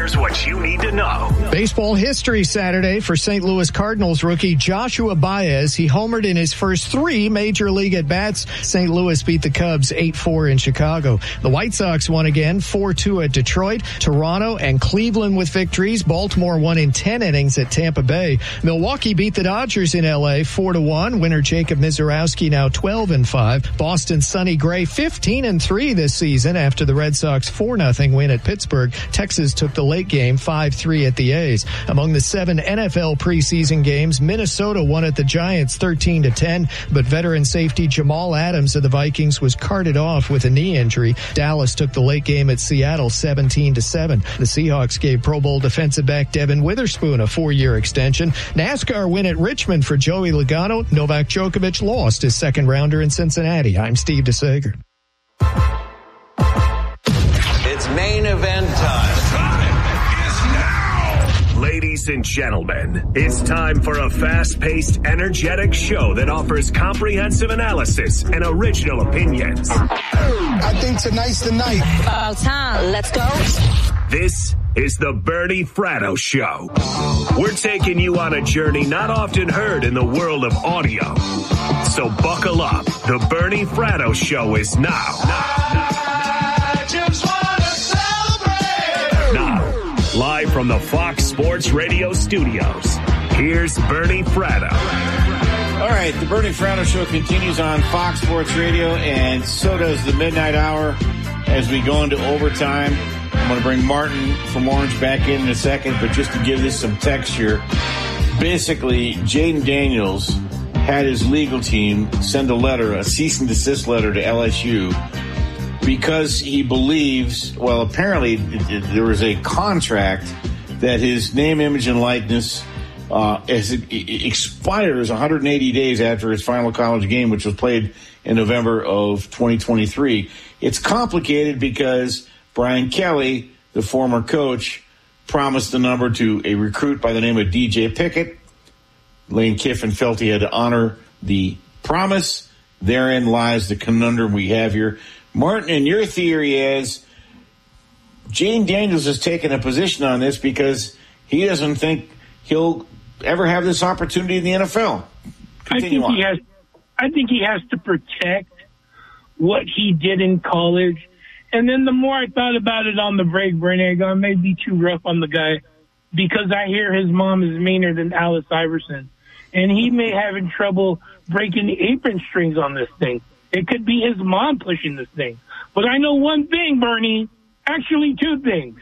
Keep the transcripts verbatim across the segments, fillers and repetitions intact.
Here's what you need to know. Baseball history Saturday for Saint Louis Cardinals rookie Joshua Baez. He homered in his first three major league at-bats. Saint Louis beat the Cubs eight four in Chicago. The White Sox won again four two at Detroit. Toronto and Cleveland with victories. Baltimore won in ten innings at Tampa Bay. Milwaukee beat the Dodgers in L A four to one. Winner Jacob Mizorowski now twelve and five. Boston's Sonny Gray fifteen and three this season after the Red Sox four nothing win at Pittsburgh. Texas took the late game five three at the A's. Among the seven N F L preseason games, Minnesota won at the Giants thirteen to ten, but veteran safety Jamal Adams of the Vikings was carted off with a knee injury. Dallas took the late game at Seattle seventeen to seven. The Seahawks gave Pro Bowl defensive back Devin Witherspoon a four-year extension. NASCAR win at Richmond for Joey Logano. Novak Djokovic lost his second rounder in Cincinnati. I'm Steve DeSager. It's main event time. Ladies and gentlemen, it's time for a fast-paced, energetic show that offers comprehensive analysis and original opinions. I think tonight's the night. About time. Let's go. This is the Bernie Fratto Show. We're taking you on a journey not often heard in the world of audio. So buckle up. The Bernie Fratto Show is now. I just want to celebrate. Now, live from the Fox Sports Radio studios, here's Bernie Fratto. All right, the Bernie Fratto Show continues on Fox Sports Radio, and so does the Midnight Hour as we go into overtime. I'm going to bring Martin from Orange back in in a second, but just to give this some texture, basically, Jaden Daniels had his legal team send a letter, a cease and desist letter to L S U because he believes, well, apparently it, it, there was a contract that his name, image, and likeness uh, as it, it expires one hundred eighty days after his final college game, which was played in November of twenty twenty-three. It's complicated because Brian Kelly, the former coach, promised the number to a recruit by the name of D J Pickett. Lane Kiffin felt he had to honor the promise. Therein lies the conundrum we have here. Martin, and your theory is Jane Daniels has taken a position on this because he doesn't think he'll ever have this opportunity in the N F L. Continue I think on. he has. I think he has to protect what he did in college. And then the more I thought about it on the break, Bernie, I go, I may be too rough on the guy because I hear his mom is meaner than Alice Iverson. And he may have in trouble breaking the apron strings on this thing. It could be his mom pushing this thing. But I know one thing, Bernie, actually two things.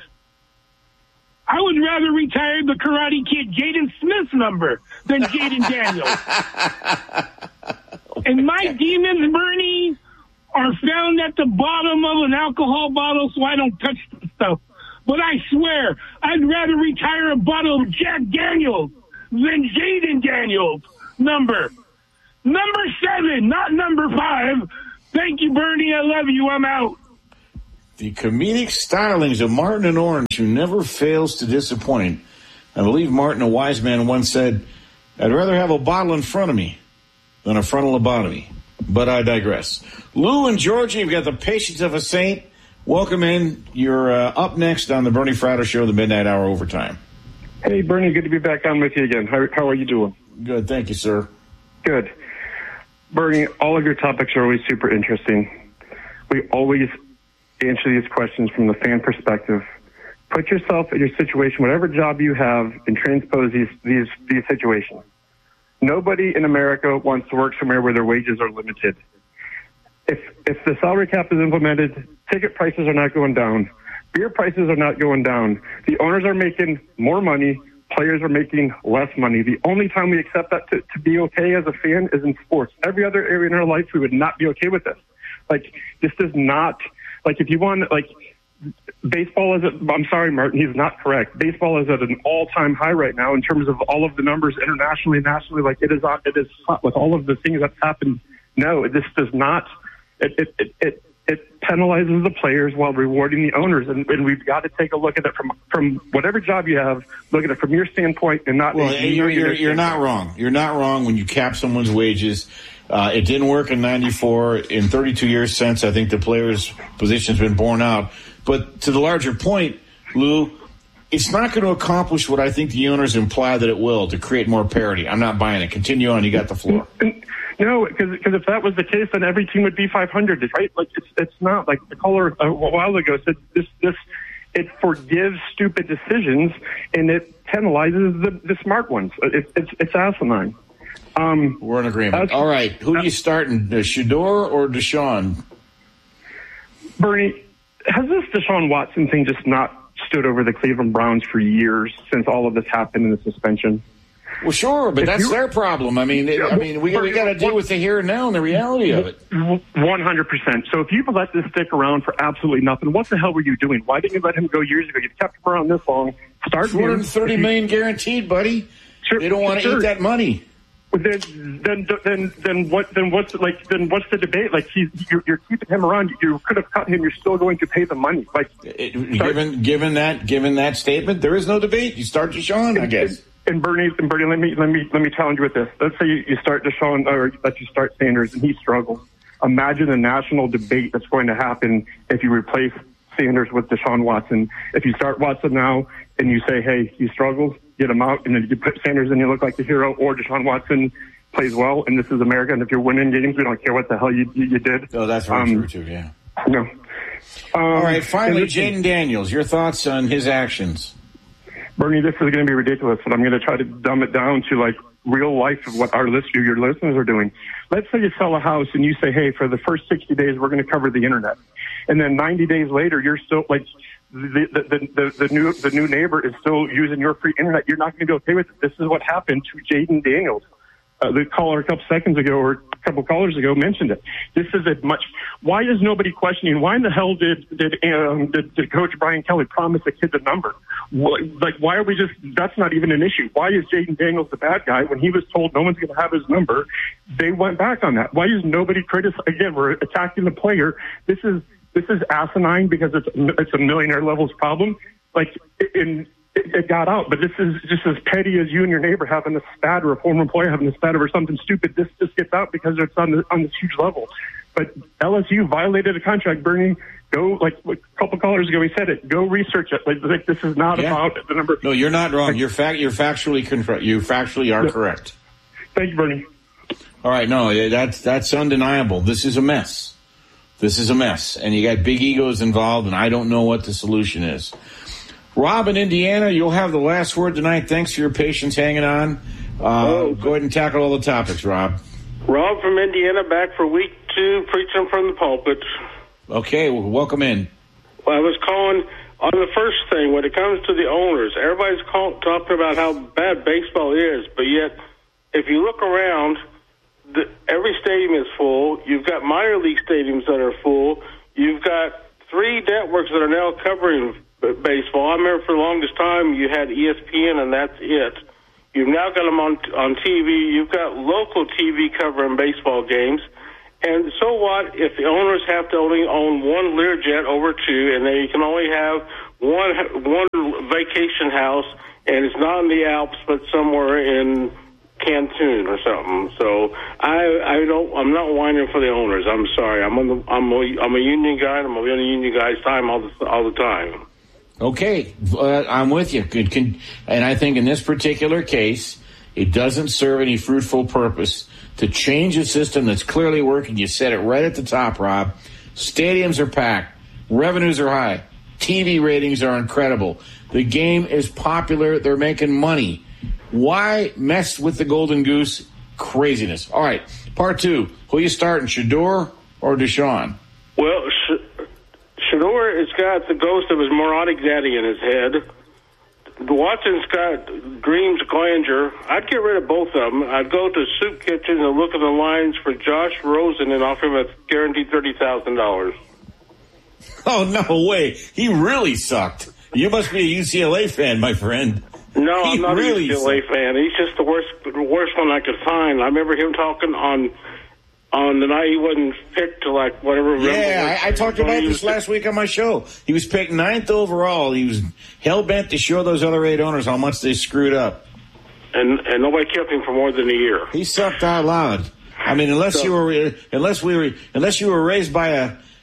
I would rather retire the Karate Kid Jaden Smith's number than Jaden Daniels. And my demons, Bernie, are found at the bottom of an alcohol bottle, so I don't touch the stuff. But I swear, I'd rather retire a bottle of Jack Daniels than Jaden Daniels' number. Number seven, not number five. Thank you, Bernie. I love you. I'm out. The comedic stylings of Martin and Orange, who never fails to disappoint. I believe Martin, a wise man, once said, I'd rather have a bottle in front of me than a frontal lobotomy. But I digress. Lou and Georgie, you've got the patience of a saint. Welcome in. You're uh, up next on the Bernie Fratto Show, the Midnight Hour Overtime. Hey, Bernie, good to be back on with you again. How, how are you doing? Good, thank you, sir. Good. Bernie, all of your topics are always super interesting. We always answer these questions from the fan perspective. Put yourself in your situation, whatever job you have, and transpose these, these, these situations. Nobody in America wants to work somewhere where their wages are limited. If if the salary cap is implemented, ticket prices are not going down. Beer prices are not going down. The owners are making more money. Players are making less money. The only time we accept that to, to be okay as a fan is in sports. Every other area in our life, we would not be okay with this. Like, this does not, like, if you want, like, baseball is, at, I'm sorry, Martin, he's not correct. Baseball is at an all-time high right now in terms of all of the numbers internationally, nationally. Like, it is, it is hot with all of the things that's happened. No, this does not, it, it, it, it It penalizes the players while rewarding the owners, and, and we've got to take a look at it from from whatever job you have. Look at it from your standpoint, and not. Well, you're you're, you're not wrong. You're not wrong when you cap someone's wages. Uh, it didn't work in ninety-four. In thirty-two years since, I think the players' position's been borne out. But to the larger point, Lou, it's not going to accomplish what I think the owners imply that it will, to create more parity. I'm not buying it. Continue on. You got the floor. No, because if that was the case, then every team would be five hundred, right? Like it's it's not. Like the caller a while ago said, this this it forgives stupid decisions and it penalizes the, the smart ones. It, it's it's asinine. Um, We're in agreement. All right, who are you starting, uh, Shedeur or Deshaun? Bernie, has this Deshaun Watson thing just not stood over the Cleveland Browns for years since all of this happened in the suspension? Well, sure, but if that's their problem. I mean, I mean, we, we got to deal with the here and now and the reality of it. one hundred percent. So if you let this stick around for absolutely nothing, what the hell were you doing? Why didn't you let him go years ago? You kept him around this long. Start two hundred thirty million dollars guaranteed, buddy. Sure, they don't want to sure. eat that money. Then, then, then, then what? Then what's like? Then what's the debate? Like, he's you're, you're keeping him around. You could have cut him. You're still going to pay the money. Like, it, given given that given that statement, there is no debate. You start Deshaun, I guess. And Bernie, and Bernie, let me let me let me challenge you with this. Let's say you, you start Deshaun, or let you start Sanders, and he struggles. Imagine the national debate that's going to happen if you replace Sanders with Deshaun Watson. If you start Watson now and you say, "Hey, he struggles," get him out, and then you put Sanders in, you look like the hero, or Deshaun Watson plays well, and this is America, and if you're winning games, we don't care what the hell you you, you did. Oh, that's very um, true too. Yeah. No. Um, All right. Finally, Jaden Daniels, your thoughts on his actions? Bernie, this is going to be ridiculous, but I'm going to try to dumb it down to like real life of what our list, your listeners are doing. Let's say you sell a house and you say, "Hey, for the first sixty days, we're going to cover the internet," and then ninety days later, you're still like the the, the the the new the new neighbor is still using your free internet. You're not going to be okay with it. This is what happened to Jaden Daniels. Uh, the caller a couple seconds ago or a couple callers ago mentioned it. This is a much. Why is nobody questioning? Why in the hell did did um, did, did Coach Brian Kelly promise the kid the number? Like, why are we just? That's not even an issue. Why is Jaden Daniels the bad guy when he was told no one's going to have his number? They went back on that. Why is nobody criticizing? Again, we're attacking the player. This is this is asinine because it's it's a millionaire levels problem. Like in. It, it got out, but this is just as petty as you and your neighbor having a spat or a former employee having a spat over something stupid. This just gets out because it's on the, on this huge level. But L S U violated a contract. Bernie, go, like a couple callers ago, we said it. Go research it. Like, like this is not yeah. about the number. No, you're not wrong. You're fact. You're factually correct. You factually are yeah. correct. Thank you, Bernie. All right, no, that's that's undeniable. This is a mess. This is a mess, and you got big egos involved, and I don't know what the solution is. Rob in Indiana, you'll have the last word tonight. Thanks for your patience hanging on. Uh, oh. Go ahead and tackle all the topics, Rob. Rob from Indiana, back for week two, preaching from the pulpit. Okay, well, welcome in. Well, I was calling on the first thing, when it comes to the owners, everybody's call, talking about how bad baseball is, but yet, if you look around, the, every stadium is full. You've got minor league stadiums that are full. You've got three networks that are now covering baseball. I remember for the longest time you had E S P N and that's it. You've now got them on on T V. You've got local T V covering baseball games. And so what if the owners have to only own one Learjet over two, and they can only have one one vacation house, and it's not in the Alps but somewhere in Cancun or something. So I I don't I'm not whining for the owners. I'm sorry. I'm on the, I'm a, I'm a union guy. And I'm on the union guy's time all the all the time. Okay, uh, I'm with you. Can, can, and I think in this particular case, it doesn't serve any fruitful purpose to change a system that's clearly working. You said it right at the top, Rob. Stadiums are packed. Revenues are high. T V ratings are incredible. The game is popular. They're making money. Why mess with the golden goose? Craziness. All right, part two. Who you starting, Shedeur or Deshaun? Well, sh- Shedeur has got the ghost of his moronic daddy in his head. Watson's got Dreams Glanger. I'd get rid of both of them. I'd go to Soup Kitchen and look at the lines for Josh Rosen and offer him a guaranteed thirty thousand dollars. Oh, no way. He really sucked. You must be a U C L A fan, my friend. No, he I'm not really a U C L A sucked. fan. He's just the worst, the worst one I could find. I remember him talking on on the night he wasn't picked to, like, whatever. Yeah, I, I talked about this last week on my show. He was picked ninth overall. He was hell-bent to show those other eight owners how much they screwed up. And and nobody kept him for more than a year. He sucked out loud. I mean, unless so, you were, unless we were, unless you were raised by a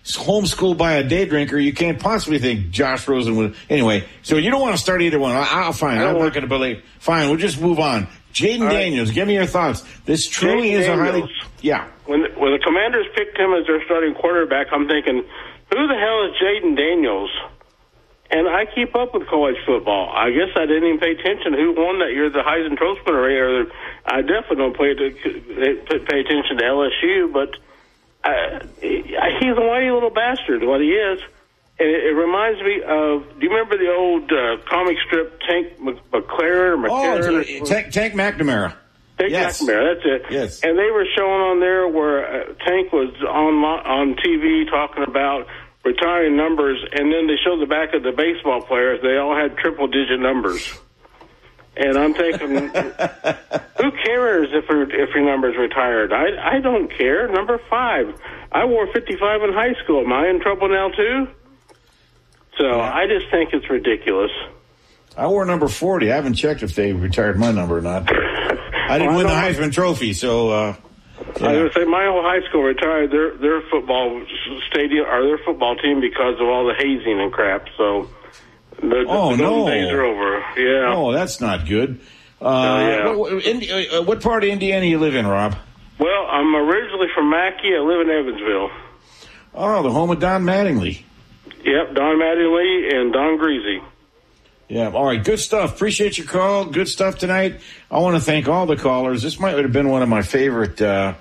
homeschooled by a day drinker, you can't possibly think Josh Rosen would. Anyway, so you don't want to start either one. I, I'll fine. I'm not going to believe. Fine, we'll just move on. Jaden right. Daniels, give me your thoughts. This truly Jayden is Daniels, a highly. Yeah. When, when the Commanders picked him as their starting quarterback, I'm thinking, who the hell is Jaden Daniels? And I keep up with college football. I guess I didn't even pay attention who won that year, the Heisman Trophy winner. I definitely don't pay, to, pay attention to L S U, but I, he's a whiny little bastard, what he is. And it, it reminds me of, do you remember the old uh, comic strip Tank McLaren or McLaren? Oh, Tank, Tank McNamara. Tank yes. McNamara, that's it. Yes. And they were showing on there where uh, Tank was on on T V talking about retiring numbers, and then they showed the back of the baseball players. They all had triple-digit numbers. And I'm thinking, who cares if if your number's retired? I I don't care. Number five. I wore fifty-five in high school. Am I in trouble now, too? So yeah. I just think it's ridiculous. I wore number forty. I haven't checked if they retired my number or not. I didn't well, win I the Heisman Trophy, so... Uh, yeah. I was going to say, my whole high school retired their their football stadium or their football team because of all the hazing and crap. So the, oh, the no. days are over. Yeah. Oh, that's not good. Uh, uh, yeah. what, in, what part of Indiana you live in, Rob? Well, I'm originally from Mackey. I live in Evansville. Oh, the home of Don Mattingly. Yep, Don Mattingly and Don Greasy. Yeah, all right, good stuff. Appreciate your call. Good stuff tonight. I want to thank all the callers. This might have been one of my favorite, uh,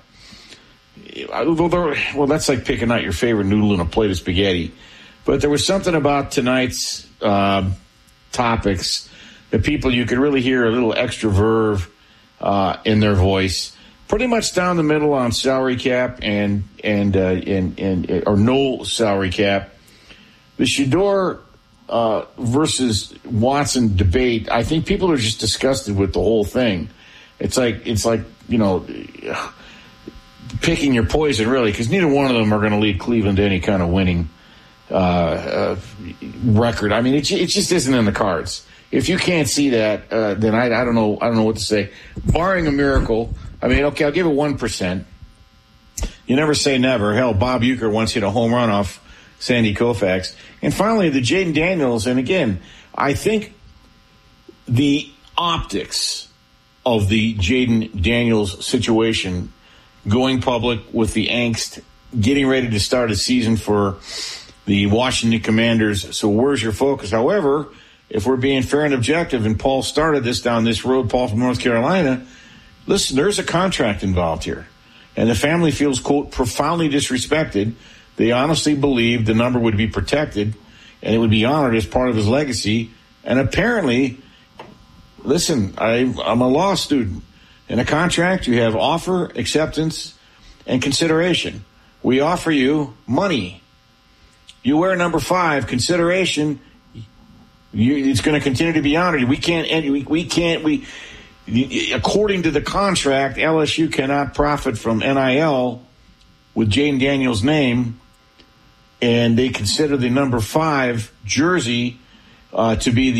well, that's like picking out your favorite noodle in a plate of spaghetti. But there was something about tonight's uh, topics that people, you could really hear a little extra verve uh, in their voice. Pretty much down the middle on salary cap and, and, uh, and, and, or no salary cap. The Shedeur Uh, versus Watson debate, I think people are just disgusted with the whole thing. It's like, it's like, you know, picking your poison, really, because neither one of them are going to lead Cleveland to any kind of winning uh, uh, record. I mean, it, it just isn't in the cards. If you can't see that, uh, then I, I don't know, I don't know what to say. Barring a miracle, I mean, okay, I'll give it one percent. You never say never. Hell, Bob Uecker once hit a home run off Sandy Koufax. And finally, the Jaden Daniels, and again, I think the optics of the Jaden Daniels situation, going public with the angst, getting ready to start a season for the Washington Commanders. So where's your focus? However, if we're being fair and objective, and Paul started this down this road, Paul from North Carolina, listen, there's a contract involved here. And the family feels, quote, profoundly disrespected. They honestly believed the number would be protected and it would be honored as part of his legacy. And apparently, listen, I, I'm a law student. In a contract, you have offer, acceptance, and consideration. We offer you money. You wear number five, consideration. You, it's going to continue to be honored. We can't, we, we can't, we, according to the contract, L S U cannot profit from N I L with Jaden Daniels' name. And they consider the number five jersey uh, to be the